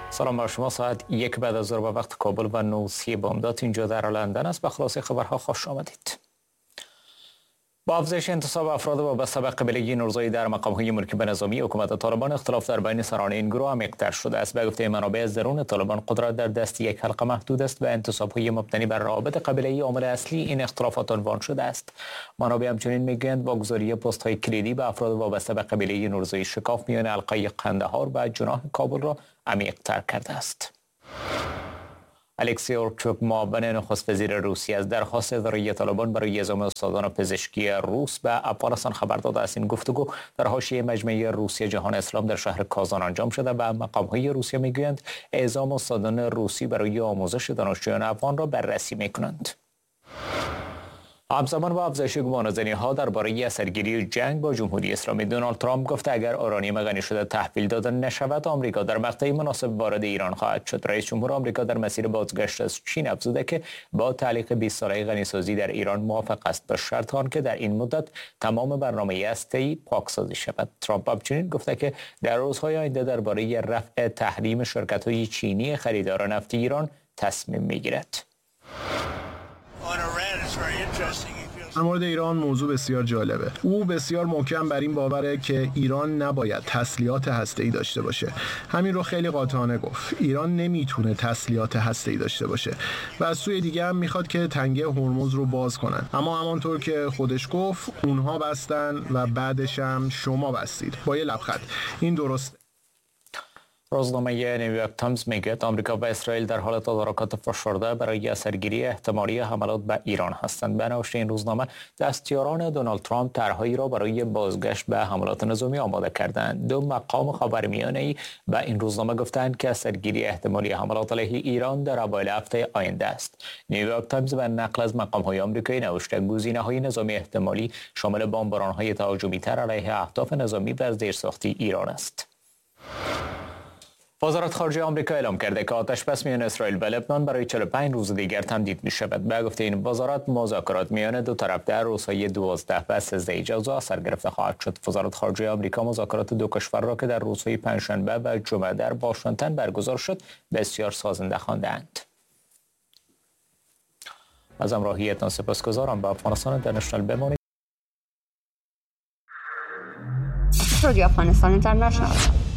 سلام بر شما. ساعت 1 بعد از ظهر به وقت کابل و 9:30 بامداد اینجا در لندن است. به خلاصه خبرها خوش آمدید. با افزایش انتصاب افراد وابسته به قبیله نورزایی در مقام‌های مرکب نظامی حکومت طالبان، اختلاف در بین سران این گروه عمیق‌تر شده است. به گفته منابع از درون طالبان، قدرت در دست یک حلقه محدود است و انتصاب‌های مبتنی بر روابط قبیله‌ای عامل اصلی این اختلافات عنوان شده است. منابع همچنین می‌گویند واگذاری پست‌های کلیدی به افراد وابسته به قبیله نورزایی شکاف میان حلقه قندهار و جناح کابل را عمیق‌تر کرده است. الکسی اورچوک، معاون نخست وزیر روسیه، از درخواست اداره طالبان برای اعزام استادان پزشکی روس به افغانستان خبر داده است. این گفتگو در حاشیه مجمع روسیه جهان اسلام در شهر کازان انجام شده و مقام‌های روسیه میگویند اعزام استادان روسی برای آموزش دانشجویان افغان را بررسی میکنند. همزمان با افزایش گمانه‌زنی‌ها درباره اثرگیری جنگ با جمهوری اسلامی، دونالد ترامپ گفته اگر اورانیوم غنی شده تحویل داده نشود، آمریکا در مقطعی مناسب وارد ایران خواهد شد. رئیس جمهور آمریکا در مسیر بازگشت از چین افزوده که با تعلیق 20 ساله غنیسازی در ایران موافق است، به شرط آنکه در این مدت تمام برنامه هسته‌ای پاکسازی شود. ترامپ همچنین گفته که در روزهای آینده درباره رفع تحریم شرکت‌های چینی خریدار نفت ایران تصمیم می‌گیرد. در مورد ایران موضوع بسیار جالبه. او بسیار محکم بر این باوره که ایران نباید تسلیحات هسته‌ای داشته باشه. همین رو خیلی قاطعانه گفت. ایران نمیتونه تسلیحات هسته‌ای داشته باشه و از سوی دیگه هم میخواد که تنگه هرمز رو باز کنن. اما همانطور که خودش گفت، اونها بستن و بعدش هم شما بستید. با یه لبخند. این درسته. روزنامه نیویورک تایمز میگوید آمریکا و اسرائیل در حال تدارکات فشرده برای اثرگیری احتمالی حملات به ایران هستند. به نوشته این روزنامه، دستیاران دونالد ترامپ طرحهایی را برای بازگشت به حملات نظامی آماده کردند. دو مقام خبرمیانه‌ای به این روزنامه گفتند که اثرگیری احتمالی حملات علیه ایران در اوایل هفته آینده است. نیویورک تایمز به نقل از مقام‌های آمریکایی نوشته گزینه‌های نظامی احتمالی شامل بمباران‌های تهاجمی‌تر علیه اهداف نظامی و زیرساختی ایران است. وزارت خارجه آمریکا اعلام کرده که آتش‌بس میان اسرائیل و لبنان برای 45 روز دیگر تمدید می شود. به گفته این وزارت، مذاکرات میان دو طرف در روزهای 12 و 13 جوزا سر گرفته خواهد شد. وزارت خارجه آمریکا مذاکرات دو کشور را که در روزهای پنجشنبه و جمعه در واشنگتن برگزار شد بسیار سازنده خواندند. از همراهیتان سپاسگزارم. به افغانستان اینترنشنال بمانید. رادیو افغانستان اینترنشنال